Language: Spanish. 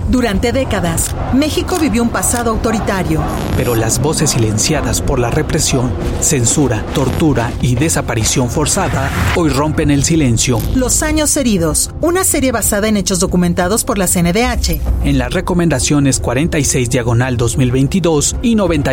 Durante décadas, México vivió un pasado autoritario. Pero las voces silenciadas por la represión, censura, tortura y desaparición forzada hoy rompen el silencio. Los años heridos, una serie basada en hechos documentados por la CNDH. En las recomendaciones 46/2022 y 90